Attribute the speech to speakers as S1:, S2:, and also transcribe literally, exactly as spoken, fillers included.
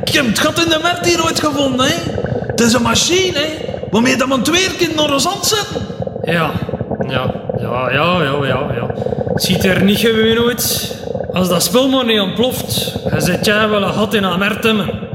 S1: Ik heb het gat in de Mert hier ooit gevonden, hè. Het is een machine, hè. Waarmee dat man twee keer naar ons hand zetten.
S2: Ja, ja, ja, ja, ja, ja, ja. Het ziet er niet gewoon uit. Als dat spul maar niet ontploft, dan zit jij wel een gat in aan Mertemmen.